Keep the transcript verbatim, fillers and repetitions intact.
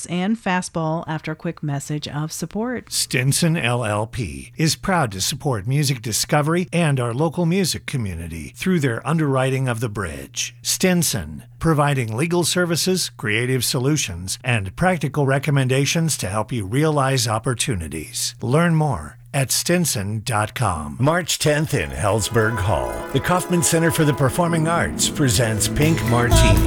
hits and fastball after a quick message of support. Stinson L L P is proud to support music discovery and our local music community through their underwriting of the bridge. Stinson, providing legal services, creative solutions, and practical recommendations to help you realize opportunities. Learn more at stinson dot com. March tenth in Hellsberg Hall, the Kaufman Center for the Performing Arts presents Pink Martini.